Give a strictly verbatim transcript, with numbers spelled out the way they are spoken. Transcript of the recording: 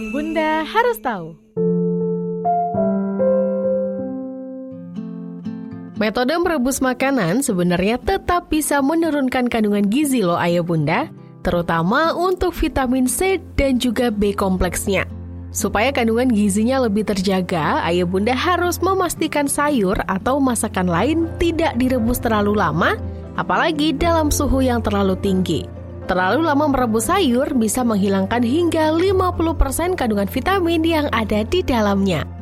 Bunda harus tahu. Metode merebus makanan sebenarnya tetap bisa menurunkan kandungan gizi loh ayah bunda, terutama untuk vitamin C dan juga B kompleksnya. Supaya kandungan gizinya lebih terjaga, ayah bunda harus memastikan sayur atau masakan lain tidak direbus terlalu lama, apalagi dalam suhu yang terlalu tinggi. Terlalu lama merebus sayur bisa menghilangkan hingga lima puluh persen kandungan vitamin yang ada di dalamnya.